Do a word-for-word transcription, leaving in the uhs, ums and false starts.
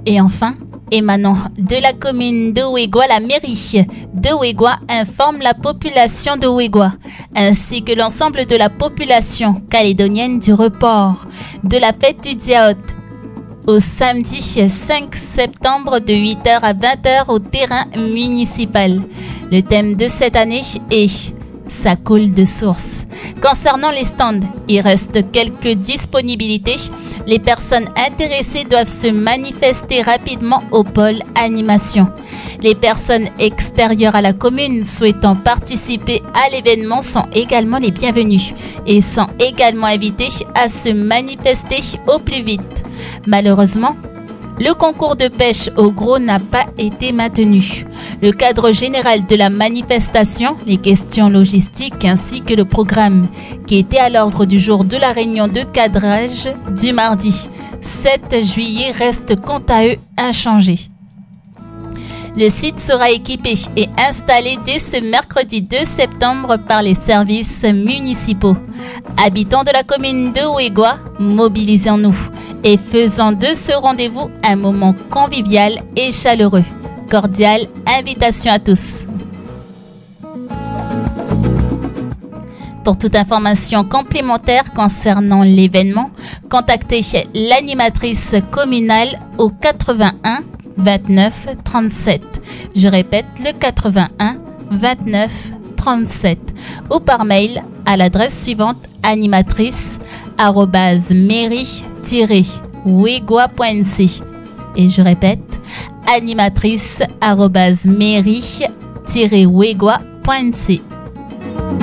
Et enfin, émanant de la commune de Ouégoua, la mairie de Ouégoua informe la population de Ouégoua ainsi que l'ensemble de la population calédonienne du report de la fête du Diaoth au samedi cinq septembre de huit heures à vingt heures au terrain municipal. Le thème de cette année est « Ça coule de source ». Concernant les stands, il reste quelques disponibilités. Les personnes intéressées doivent se manifester rapidement au pôle animation. Les personnes extérieures à la commune souhaitant participer à l'événement sont également les bienvenues et sont également invitées à se manifester au plus vite. Malheureusement, le concours de pêche au gros n'a pas été maintenu. Le cadre général de la manifestation, les questions logistiques ainsi que le programme qui était à l'ordre du jour de la réunion de cadrage du mardi sept juillet reste quant à eux inchangés. Le site sera équipé et installé dès ce mercredi deux septembre par les services municipaux. Habitants de la commune de Ouégoua, mobilisons-nous et faisons de ce rendez-vous un moment convivial et chaleureux. Cordiale invitation à tous. Pour toute information complémentaire concernant l'événement, contactez l'animatrice communale au quatre-vingt-un vingt-neuf trente-sept. Je répète, le quatre-vingt-un vingt-neuf trente-sept ou par mail à l'adresse suivante animatrice arobase mairie tiret ouégoua point n c. Et je répète, animatrice arobase mairie tiret ouégoua point n c.